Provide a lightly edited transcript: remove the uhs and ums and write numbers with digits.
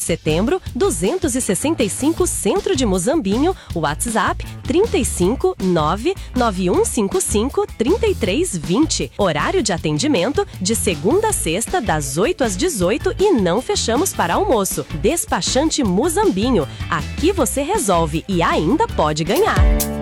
Setembro, 265 Centro de Muzambinho, WhatsApp 35 99155 3320. Horário de atendimento de segunda a sexta, das 8 às 18 e não fechamos para almoço. Despachante Muzambinho. Aqui você resolve e ainda pode ganhar.